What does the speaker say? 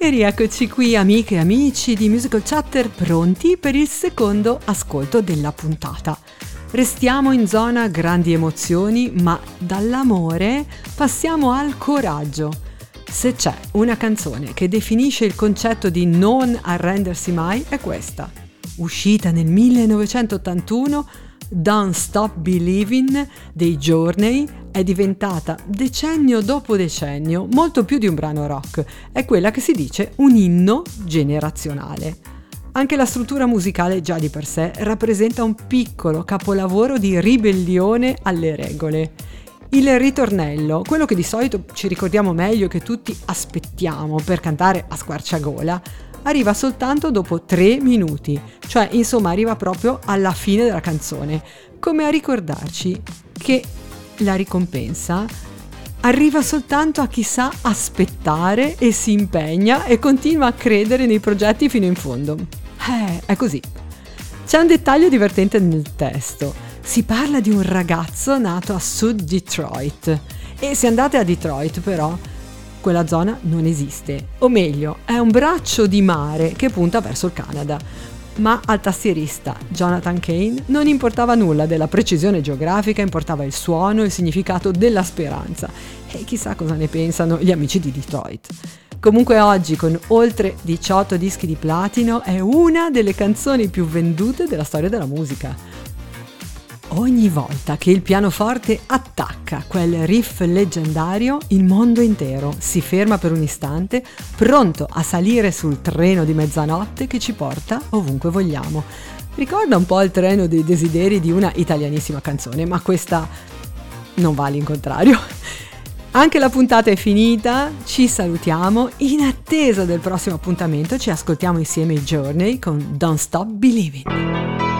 E rieccoci qui, amiche e amici di Musical Chatter, pronti per il secondo ascolto della puntata. Restiamo in zona grandi emozioni, ma dall'amore passiamo al coraggio. Se c'è una canzone che definisce il concetto di non arrendersi mai, è questa. Uscita nel 1981, Don't Stop Believin' dei Journey è diventata decennio dopo decennio molto più di un brano rock, è quella che si dice un inno generazionale. Anche la struttura musicale già di per sé rappresenta un piccolo capolavoro di ribellione alle regole. Il ritornello, quello che di solito ci ricordiamo meglio e che tutti aspettiamo per cantare a squarciagola, arriva soltanto dopo 3 minuti, cioè insomma arriva proprio alla fine della canzone, come a ricordarci che la ricompensa arriva soltanto a chi sa aspettare e si impegna e continua a credere nei progetti fino in fondo. È così. C'è un dettaglio divertente nel testo. Si parla di un ragazzo nato a Sud Detroit e se andate a Detroit però quella zona non esiste, o meglio è un braccio di mare che punta verso il Canada, ma al tastierista Jonathan Cain non importava nulla della precisione geografica, importava il suono e il significato della speranza e chissà cosa ne pensano gli amici di Detroit. Comunque oggi con oltre 18 dischi di platino è una delle canzoni più vendute della storia della musica. Ogni volta che il pianoforte attacca quel riff leggendario, il mondo intero si ferma per un istante, pronto a salire sul treno di mezzanotte che ci porta ovunque vogliamo. Ricorda un po' il treno dei desideri di una italianissima canzone, ma questa non va all'incontrario. Anche la puntata è finita, ci salutiamo, in attesa del prossimo appuntamento ci ascoltiamo insieme i Journey con Don't Stop Believin'.